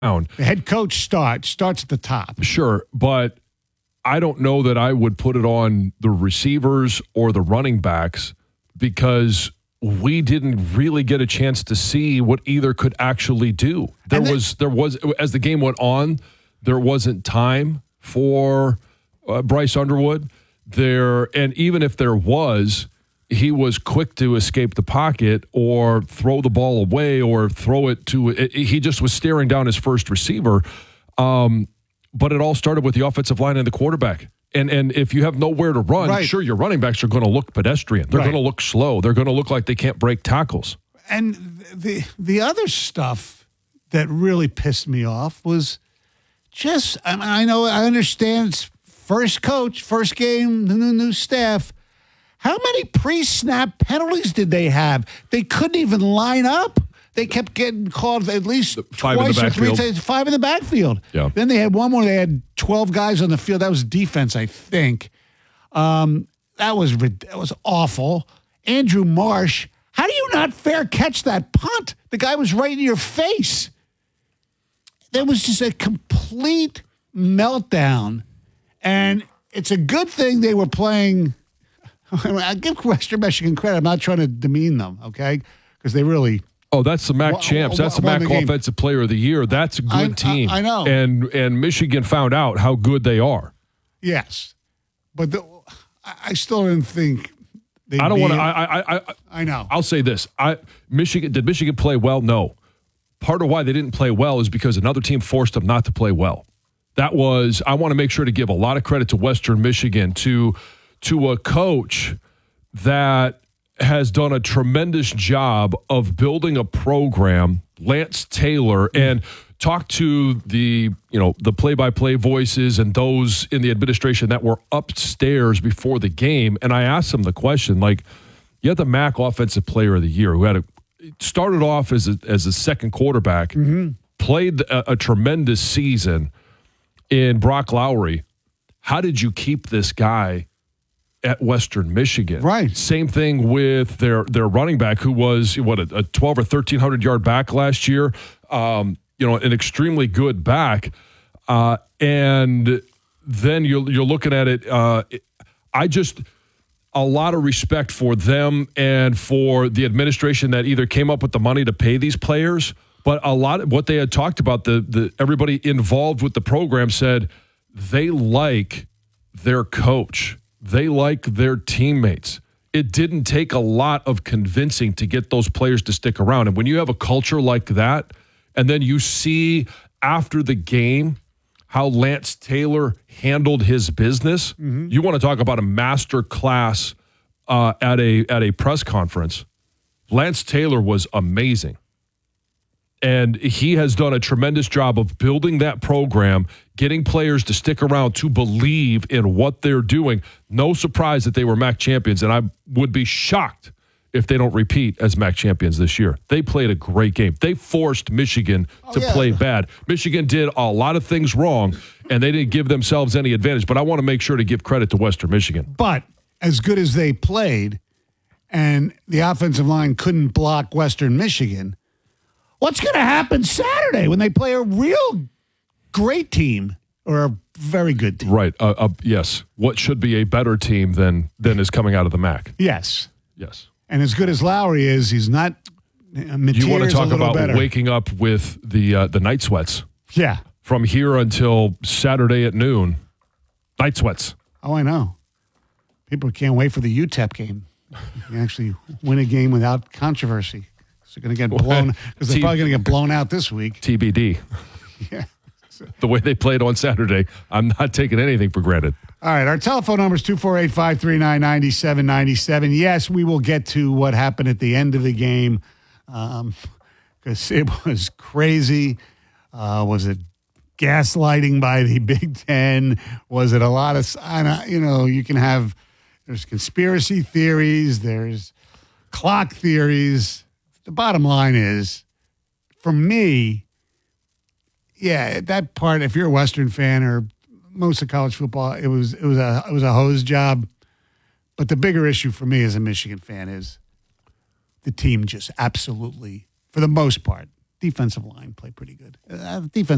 down. The head coach starts at the top. Sure, but I don't know that I would put it on the receivers or the running backs because we didn't really get a chance to see what either could actually do. There was as the game went on, there wasn't time for Bryce Underwood there, and even if there was, he was quick to escape the pocket or throw the ball away or throw it to. He just was staring down his first receiver. But it all started with the offensive line and the quarterback. And if you have nowhere to run, sure, your running backs are going to look pedestrian. They're going to look slow. They're going to look like they can't break tackles. And the other stuff that really pissed me off was just, I understand it's first coach, first game, the new staff. How many pre-snap penalties did they have? They couldn't even line up. They kept getting called at least twice or three times. 5 in the backfield. Yeah. Then they had one where they had 12 guys on the field. That was defense, I think. That was awful. Andrew Marsh, how do you not fair catch that punt? The guy was right in your face. There was just a complete meltdown. And it's a good thing they were playing. I give Western Michigan credit. I'm not trying to demean them, okay? Because they really... Oh, that's the MAC champs. That's the MAC Offensive Player of the Year. That's a good team. I know. And Michigan found out how good they are. Yes. But I still didn't think they I don't want to. I know. I'll say this. Did Michigan play well? No. Part of why they didn't play well is because another team forced them not to play well. I want to make sure to give a lot of credit to Western Michigan, to a coach that has done a tremendous job of building a program, Lance Taylor, and talk to the play-by-play voices and those in the administration that were upstairs before the game. And I asked them the question, like, you had the MAC Offensive Player of the Year who started off as a second quarterback, played a tremendous season in Brock Lowry. How did you keep this guy at Western Michigan? Right. Same thing with their running back, who was a 12 or 1,300 yard back last year. An extremely good back. And then you're looking at it. A lot of respect for them and for the administration that either came up with the money to pay these players, but a lot of what they had talked about, everybody involved with the program said they like their coach. They like their teammates. It didn't take a lot of convincing to get those players to stick around. And when you have a culture like that, and then you see after the game how Lance Taylor handled his business, you want to talk about a master class at a press conference. Lance Taylor was amazing. And he has done a tremendous job of building that program, getting players to stick around, to believe in what they're doing. No surprise that they were MAC champions, and I would be shocked if they don't repeat as MAC champions this year. They played a great game. They forced Michigan to play bad. Michigan did a lot of things wrong, and they didn't give themselves any advantage. But I want to make sure to give credit to Western Michigan. But as good as they played, and the offensive line couldn't block Western Michigan, what's going to happen Saturday when they play a real great team or a very good team? Right. Yes. What should be a better team than is coming out of the MAC? Yes. Yes. And as good as Lowry is, he's not. You want to talk about waking up with the night sweats? Yeah. From here until Saturday at noon, night sweats. Oh, I know. People can't wait for the UTEP game. You actually win a game without controversy. So they're going to get blown because they're probably going to get blown out this week. TBD. Yeah. The way they played on Saturday, I'm not taking anything for granted. All right. Our telephone number is 248-539-9797. Yes, we will get to what happened at the end of the game because it was crazy. Was it gaslighting by the Big Ten? Was it a lot of, you can have, there's conspiracy theories, there's clock theories. The bottom line is, for me, that part, if you're a Western fan or most of college football, it was a hose job. But the bigger issue for me as a Michigan fan is the team just absolutely, for the most part, defensive line played pretty good. Defense